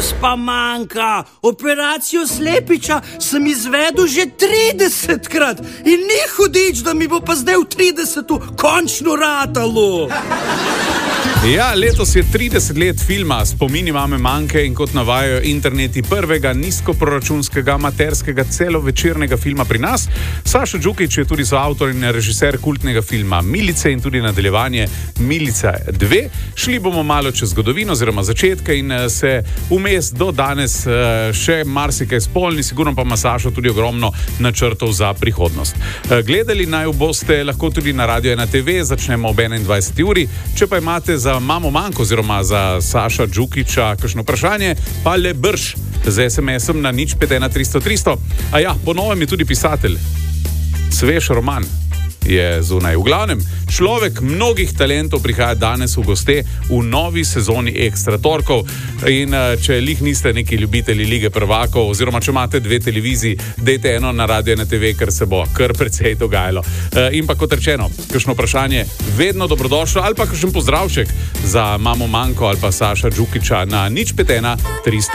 Gospa Manka, operacijo slepiča sem izvedel že 30-krat in ni hudič, da mi bo pa zdaj v 30. končno ratalo. Ja, letos je 30 let filma Spomini mame Manke in kot navajajo interneti prvega nizkoproračunskega amaterskega celovečernega filma pri nas. Sašo Džukić je tudi soavtor in režiser kultnega filma Milice in tudi nadaljevanje Milica 2. Šli bomo malo čez zgodovino oziroma začetke in se vmes do danes še marsikaj spolni, sigurno pa ima Sašo tudi ogromno načrtov za prihodnost. Gledali naj boste lahko tudi na Radio 1 TV, začnemo ob 21. uri. Če pa imate za mamo Manko oziroma za Saša Džukića kakšno vprašanje, pa le brž z SMS-om na 051 300 300. A ja, po novem je tudi pisatelj. Svež roman je zunaj. V glavnem, človek mnogih talentov prihaja danes v goste v novi sezoni Ekstra torkov. In če lih niste neki ljubitelji Lige prvakov, oziroma če imate 2 televiziji, dejte eno na Radio 1 TV, ker se bo kar precej dogajalo. In pa kot rečeno, kakšno vprašanje vedno dobrodošlo, ali pa kakšen pozdravček za mamo Manko ali pa Saša Džukića na 051 300